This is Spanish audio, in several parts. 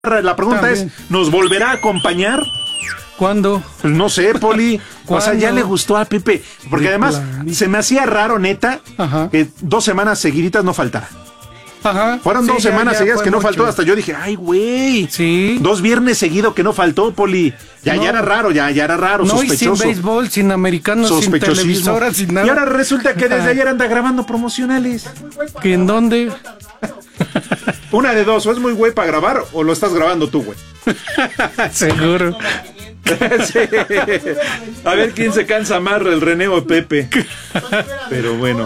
La pregunta También. es, ¿nos volverá a acompañar? ¿Cuándo? Pues no sé, Poli. O sea, ya ¿Cuándo? le gustó a Pepe. Porque De además plan. se me hacía raro, neta, Ajá. que 2 semanas seguiditas no faltara. Ajá. Fueron Sí, 2 ya- semanas ya seguidas fue que no mucho. faltó. Hasta yo dije, ay, güey. Sí. 2 viernes seguidos que no faltó, Poli. Ya No. era raro, ya era raro, No, y sin sospechoso. béisbol, sin americanos, sin Sospechosismo. televisoras, sin nada. Y ahora resulta que desde ayer anda grabando promocionales. ¿Que en dónde? Una de dos, o es muy güey para grabar o lo estás grabando tú, güey. Seguro. Sí. A ver quién se cansa más, el René o Pepe. Pero bueno.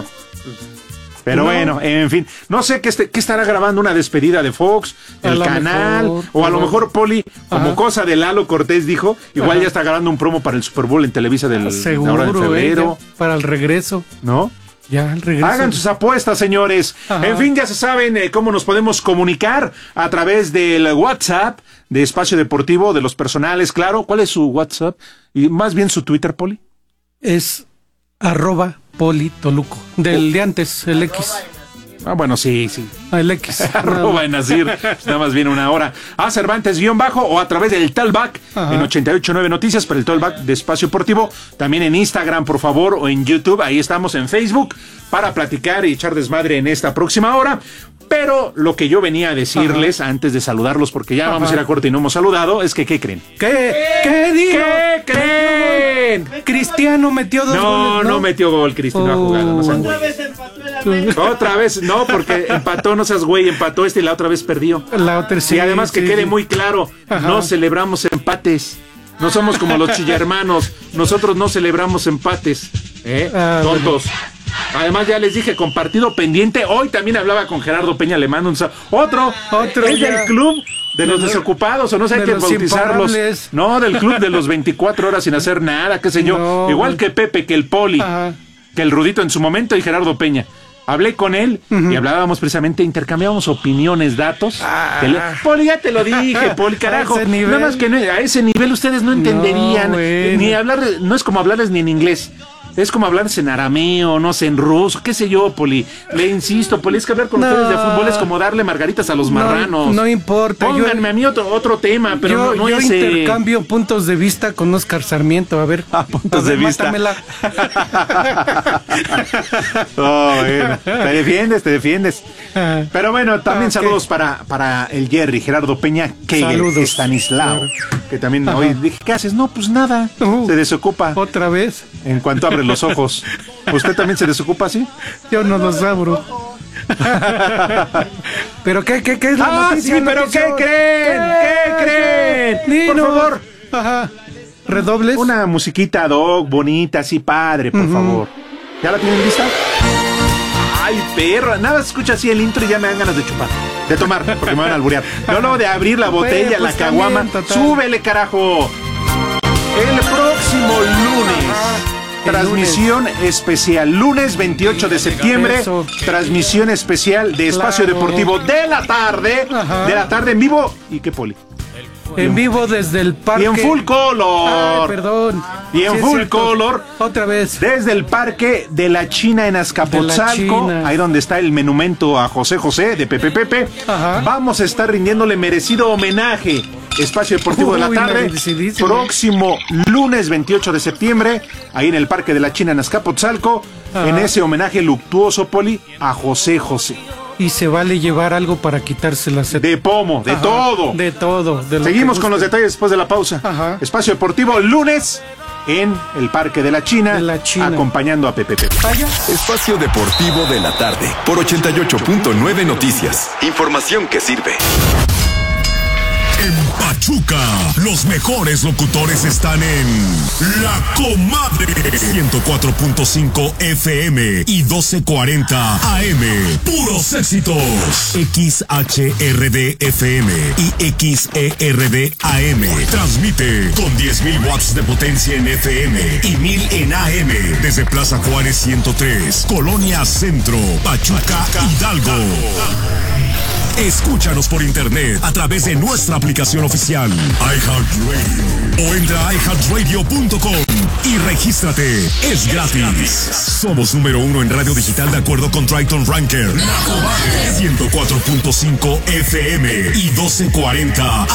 Pero No. bueno, en fin. No sé qué estará grabando, una despedida de Fox, A el lo canal, mejor, o a lo mejor Poli, como Ajá. cosa de Lalo Cortés dijo, igual Ajá. ya está grabando un promo para el Super Bowl en Televisa de ahora de Seguro, febrero, ya, para el regreso. ¿no? Ya, el regreso. Hagan sus apuestas, señores. Ajá. En fin, ya se saben cómo nos podemos comunicar a través del WhatsApp de Espacio Deportivo, de los personales, claro. ¿Cuál es su WhatsApp? Y más bien su Twitter, Poli. Es @PoliToluco. Del de antes, el X. Ah, bueno, sí. El X. Arroba en Nasir, nada más viene una hora. A Cervantes _ o a través del Talkback Ajá. en 88.9 Noticias para el Talkback de Espacio Deportivo. También en Instagram, por favor, o en YouTube. Ahí estamos en Facebook para platicar y echar desmadre en esta próxima hora. Pero lo que yo venía a decirles antes de saludarlos, porque ya vamos a ir a corte y no hemos saludado, es que ¿qué creen? ¿Qué digo? ¿Qué creen? Cristiano metió 2 goles. No metió gol, Cristiano ha jugado. No sean güey. Otra vez, no, porque empató, no seas güey, empató y la otra vez perdió. La otra sí. Y además que sí, quede sí. muy claro, Ajá. no celebramos empates. No somos como los chillermanos. Nosotros no celebramos empates. Tontos. Además ya les dije, con partido pendiente. Hoy también hablaba con Gerardo Peña, le mando un otro es ya. del club de los desocupados, o no sé, hay de que los bautizarlos. imparables. No, del club de los 24 horas sin hacer nada, qué sé yo. No, Igual güey. que Pepe, que el Poli, Ajá. que el Rudito en su momento y Gerardo Peña. Hablé con él y hablábamos precisamente, intercambiábamos opiniones, datos. Poli, ya te lo dije, Poli, carajo. A ese nivel. Nada más que a ese nivel ustedes no entenderían. bueno. Ni hablar, no es como hablarles ni en inglés. Es como hablarles en arameo, no sé, en ruso, qué sé yo, Poli. Le insisto, Poli, es que hablar con No. ustedes de fútbol es como darle margaritas a los marranos. No importa. Pónganme a mí otro tema, pero no yo ese. intercambio puntos de vista con Oscar Sarmiento. A ver. Puntos a ver, de vista. mátamela. Oh, bueno. Te defiendes. Ah. Pero bueno, también Ok. saludos para el Jerry, Gerardo Peña, Kegel, Saludos. Estanislao, Claro. que también Ajá. hoy dije, ¿qué haces? No, pues nada, se desocupa Otra vez. en cuanto abre los ojos. ¿Usted también se desocupa así? Yo no los abro. ¿Pero qué es la noticia? sí, pero notición? ¿qué creen? ¿Qué creen? Por Dinos. favor, Ajá. Redobles. una musiquita dog, bonita, así padre, por favor. ¿Ya la tienen lista? Ay, perra, nada se escucha así el intro y ya me dan ganas de chupar. De tomar, porque me van a alburear. No, no, de abrir la botella, Pues la caguama. también, total. Súbele, carajo. El próximo lunes. Transmisión especial, lunes 28 de septiembre, Eso. transmisión especial de Espacio Claro. Deportivo de la tarde, Ajá. en vivo. ¿Y qué, Poli? En vivo desde el parque. Y en full color. Ay, perdón. Y en Sí, es full cierto. color. Otra vez. Desde el Parque de la China en Azcapotzalco, De la China. ahí donde está el monumento a José José de Pepe Pepe, Ajá. vamos a estar rindiéndole merecido homenaje. Espacio Deportivo de la Uy, tarde, merecidísimo. próximo lunes 28 de septiembre, ahí en el Parque de la China en Azcapotzalco, Ajá. en ese homenaje luctuoso, Poli, a José José. Y se vale llevar algo para quitarse la sed. De pomo, de Ajá. todo. De todo. De lo Seguimos que con los guste. detalles después de la pausa. Ajá. Espacio Deportivo lunes en el Parque de la China, De la China. acompañando a Pepe Pepe. Vaya. Espacio Deportivo de la tarde por 88.9 Noticias. Información que sirve. En Pachuca, los mejores locutores están en La Comadre 104.5 FM y 1240 AM. Puros éxitos. XHRD FM y XERD AM. Transmite con 10.000 watts de potencia en FM y 1.000 en AM. Desde Plaza Juárez 103, Colonia Centro, Pachuca, Hidalgo. Escúchanos por internet a través de nuestra aplicación oficial iHeartRadio o entra a iHeartRadio.com y regístrate. Es gratis. Somos número 1 en radio digital de acuerdo con Triton Ranker. 104.5 FM y 1240